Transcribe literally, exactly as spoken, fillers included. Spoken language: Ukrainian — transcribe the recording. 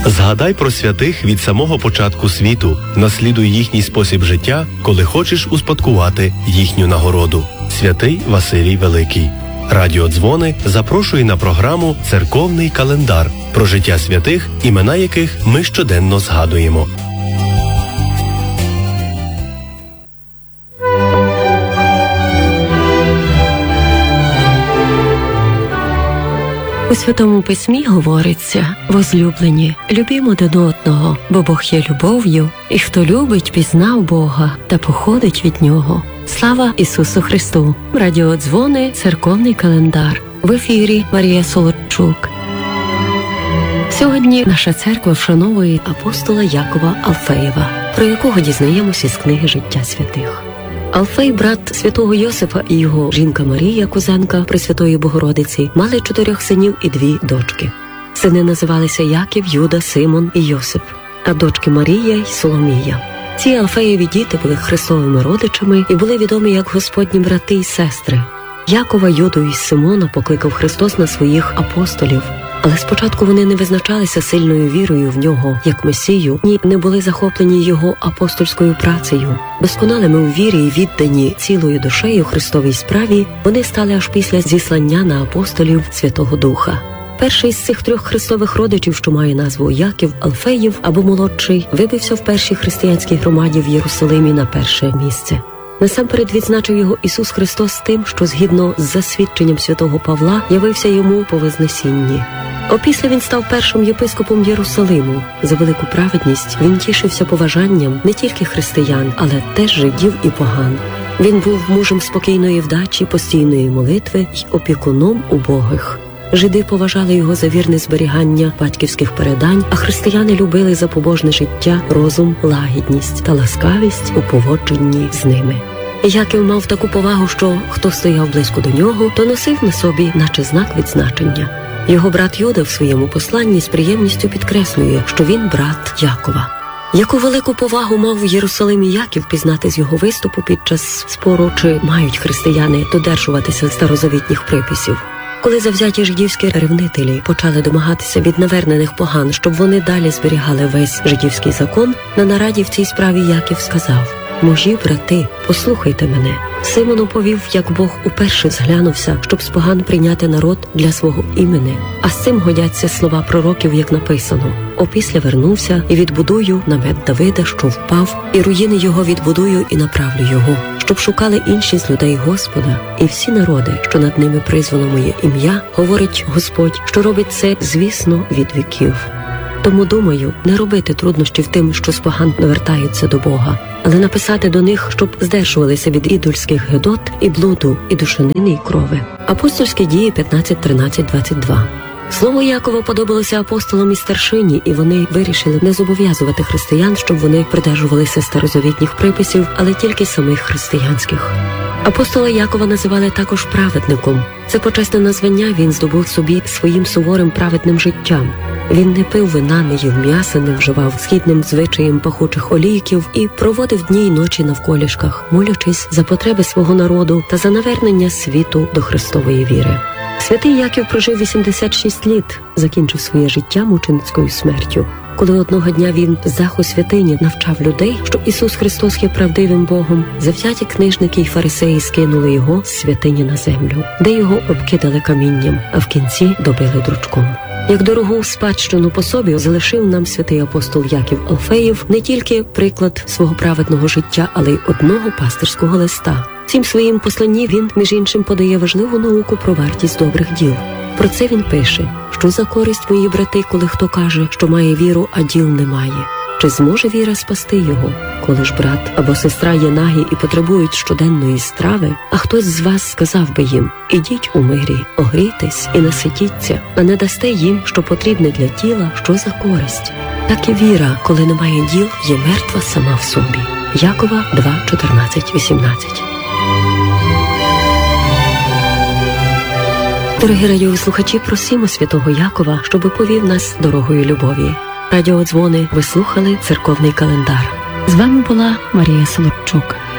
Згадай про святих від самого початку світу, наслідуй їхній спосіб життя, коли хочеш успадкувати їхню нагороду. Святий Василій Великий. Радіо Дзвони запрошує на програму «Церковний календар» про життя святих, імена яких ми щоденно згадуємо. У Святому Письмі говориться: «Возлюблені, любімо один одного, бо Бог є любов'ю, і хто любить, пізнав Бога та походить від Нього». Слава Ісусу Христу! Радіо Дзвони, церковний календар. В ефірі Марія Солодчук. Сьогодні наша церква вшановує апостола Якова Алфеєва, про якого дізнаємося з книги «Життя святих». Алфей, брат святого Йосифа, і його жінка Марія, кузенка Пресвятої Богородиці, мали чотирьох синів і дві дочки. Сини називалися Яків, Юда, Симон і Йосип, а дочки Марія й Соломія. Ці Алфеєві діти були христовими родичами і були відомі як Господні брати й сестри. Якова, Юду і Симона покликав Христос на своїх апостолів. Але спочатку вони не визначалися сильною вірою в нього, як Месію, ні не були захоплені його апостольською працею. Досконалими у вірі і віддані цілою душею Христовій справі, вони стали аж після зіслання на апостолів Святого Духа. Перший з цих трьох христових родичів, що має назву Яків Алфеїв або молодший, вибився в першій християнській громаді в Єрусалимі на перше місце. Насамперед відзначив його Ісус Христос тим, що згідно з засвідченням святого Павла явився йому по Вознесінні. Опісля він став першим єпископом Єрусалиму. За велику праведність він тішився поважанням не тільки християн, але теж жидів і поган. Він був мужем спокійної вдачі, постійної молитви й опікуном убогих. Жиди поважали його за вірне зберігання батьківських передань, а християни любили за побожне життя, розум, лагідність та ласкавість у поводженні з ними. Яків мав таку повагу, що хто стояв близько до нього, то носив на собі наче знак відзначення. Його брат Юда в своєму посланні з приємністю підкреслює, що він брат Якова. Яку велику повагу мав в Єрусалимі Яків, пізнати з його виступу під час спору, чи мають християни додержуватися старозавітніх приписів. Коли завзяті жидівські ревнителі почали домагатися від навернених поган, щоб вони далі зберігали весь жидівський закон, на нараді в цій справі Яків сказав: «Мужі, брати, послухайте мене». Симон оповів, як Бог уперше зглянувся, щоб з поган прийняти народ для свого імени. А з цим годяться слова пророків, як написано: «Опісля вернувся і відбудую намет Давида, що впав, і руїни його відбудую і направлю його, щоб шукали інші з людей Господа, і всі народи, що над ними призвано моє ім'я, говорить Господь, що робить це, звісно, від віків». Тому, думаю, не робити труднощів тим, що з поган навертаються до Бога, але написати до них, щоб здержувалися від ідольських гидот і блуду, і душанини, і крови. Апостольські дії п'ятнадцять, тринадцять, двадцять два. Слово Якова подобалося апостолам і старшині, і вони вирішили не зобов'язувати християн, щоб вони придержувалися старозавітніх приписів, але тільки самих християнських. Апостола Якова називали також праведником. Це почесне названня він здобув собі своїм суворим праведним життям. Він не пив вина, не їв м'яса, не вживав східним звичаєм пахучих олійків і проводив дні й ночі навколішках, молячись за потреби свого народу та за навернення світу до Христової віри. Святий Яків прожив вісімдесят шість літ, закінчив своє життя мученицькою смертю. Коли одного дня він з даху святині навчав людей, що Ісус Христос є правдивим Богом, завзяті книжники й фарисеї скинули його з святині на землю, де його обкидали камінням, а в кінці добили дручком. Як дорогу спадщину по собі залишив нам святий апостол Яків Алфеїв не тільки приклад свого праведного життя, але й одного пастирського листа. Цим своїм посланні він, між іншим, подає важливу науку про вартість добрих діл. Про це він пише: «Що за користь, мої брати, коли хто каже, що має віру, а діл немає? Чи зможе віра спасти його? Коли ж брат або сестра є нагі і потребують щоденної страви, а хтось з вас сказав би їм: ідіть у мирі, огрійтесь і наситіться, а не дасте їм, що потрібне для тіла, що за користь? Так і віра, коли немає діл, є мертва сама в собі». Якова два, чотирнадцять, вісімнадцять. Дорогі радіослухачі, просимо святого Якова, щоби повів нас дорогою любові. Радіо Дзвони, ви слухали церковний календар. З вами була Марія Солодчук.